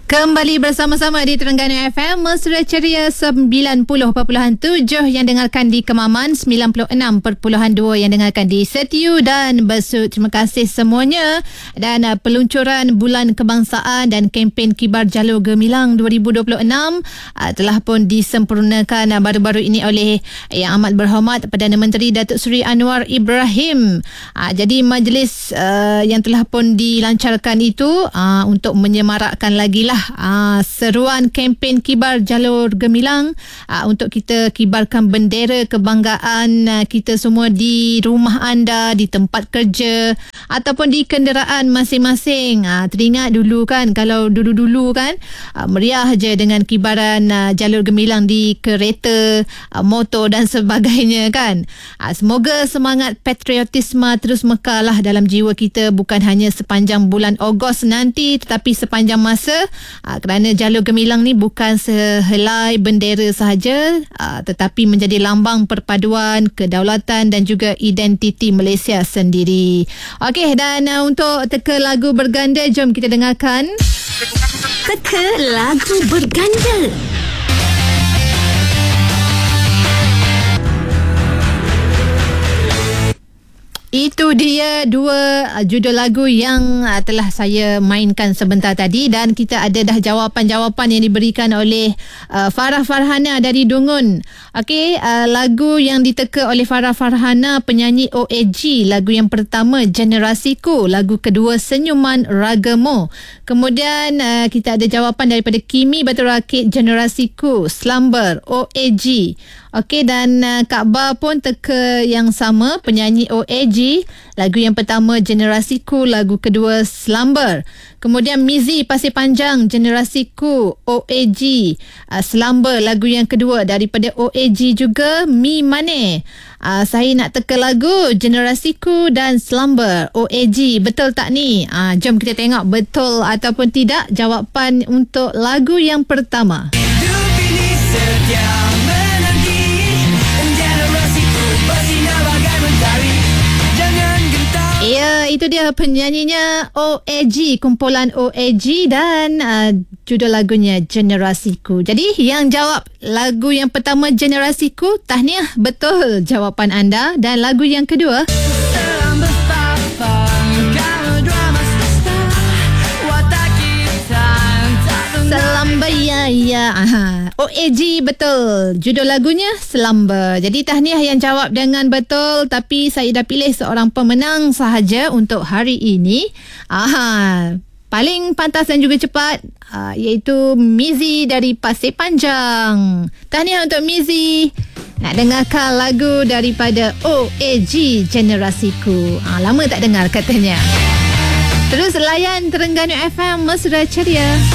Kembali bersama-sama di Terengganu FM Mesra Ceria 90.7 yang dengarkan di Kemaman, 96.2 yang dengarkan di Setiu dan Besut. Terima kasih semuanya. Dan peluncuran Bulan Kebangsaan dan kempen Kibar Jalur Gemilang 2026 telah pun disempurnakan baru-baru ini oleh Yang Amat Berhormat Perdana Menteri Datuk Seri Anwar Ibrahim. Jadi majlis yang telah pun dilancarkan itu untuk menyemarakkan lagi lah seruan kempen Kibar Jalur Gemilang untuk kita kibarkan bendera kebanggaan kita semua di rumah anda, di tempat kerja ataupun di kenderaan masing-masing. Teringat dulu kan, kalau dulu-dulu kan meriah je dengan kibaran Jalur Gemilang di kereta, motor dan sebagainya kan. Semoga semangat patriotisme terus mekar dalam jiwa kita, bukan hanya sepanjang bulan Ogos nanti tetapi sepanjang masa. Kerana Jalur Gemilang ni bukan sehelai bendera sahaja, tetapi menjadi lambang perpaduan, kedaulatan dan juga identiti Malaysia sendiri. Okey, dan untuk teka lagu berganda, jom kita dengarkan Teka lagu berganda. Itu dia dua judul lagu yang telah saya mainkan sebentar tadi, dan kita ada dah jawapan-jawapan yang diberikan oleh Farah Farhana dari Dungun. Okey, lagu yang diteka oleh Farah Farhana, penyanyi OAG. Lagu yang pertama Generasiku, lagu kedua Senyuman Ragamu. Kemudian kita ada jawapan daripada Kimi Batu Rakit, Generasiku, Slumber, OAG. Okey, dan Kak Ba pun teka yang sama, penyanyi OAG. Lagu yang pertama Generasiku, lagu kedua Slumber. Kemudian Mizi Pasir Panjang, Generasiku, OAG, Slumber, lagu yang kedua daripada OAG juga, Mi Mane. Saya nak teka lagu Generasiku dan Slumber, OAG. Betul tak ni? Jom kita tengok betul ataupun tidak jawapan untuk lagu yang pertama. Ya, itu dia penyanyinya OAG, kumpulan OAG, dan judul lagunya Generasiku. Jadi yang jawab lagu yang pertama Generasiku, tahniah, betul jawapan anda. Dan lagu yang kedua Slumber, ya. OAG, betul. Judul lagunya Slumber. Jadi tahniah yang jawab dengan betul, tapi saya dah pilih seorang pemenang sahaja untuk hari ini. Paling pantas dan juga cepat, iaitu Mizi dari Pasir Panjang. Tahniah untuk Mizi. Nak dengarkan lagu daripada OAG, Generasiku. Lama tak dengar katanya. Terus layan Terengganu FM Mesra Ceria.